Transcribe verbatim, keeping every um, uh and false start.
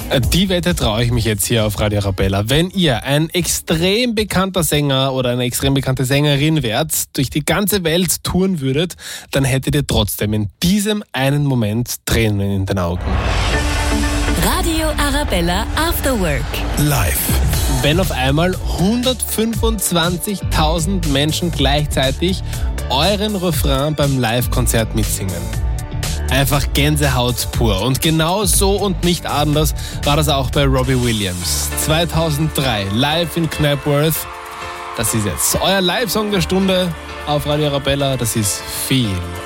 Die Wette traue ich mich jetzt hier auf Radio Arabella. Wenn ihr ein extrem bekannter Sänger oder eine extrem bekannte Sängerin wärt, durch die ganze Welt touren würdet, dann hättet ihr trotzdem in diesem einen Moment Tränen in den Augen. Radio Arabella After Work. Live. Wenn auf einmal hundertfünfundzwanzigtausend Menschen gleichzeitig euren Refrain beim Live-Konzert mitsingen. Einfach Gänsehaut pur. Und genau so und nicht anders war das auch bei Robbie Williams. zweitausenddrei, live in Knapworth. Das ist jetzt euer Live-Song der Stunde auf Radio Arabella. Das ist Feel.